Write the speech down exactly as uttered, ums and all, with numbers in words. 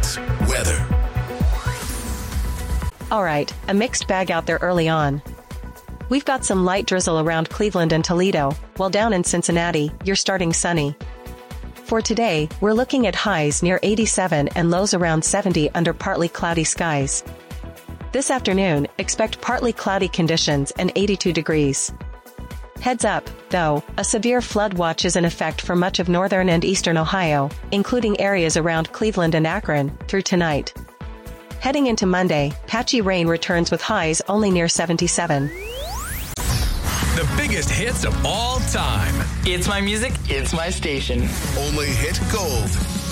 Hits weather. All right, a mixed bag out there early on. We've got some light drizzle around Cleveland and Toledo, while down in Cincinnati, you're starting sunny. For today, we're looking at highs near eighty-seven and lows around seventy under partly cloudy skies. This afternoon, expect partly cloudy conditions and eighty-two degrees. Heads up, though, a severe flood watch is in effect for much of northern and eastern Ohio, including areas around Cleveland and Akron, through tonight. Heading into Monday, patchy rain returns with highs only near seventy-seven. The biggest hits of all time. It's my music, it's my station. Only hit gold.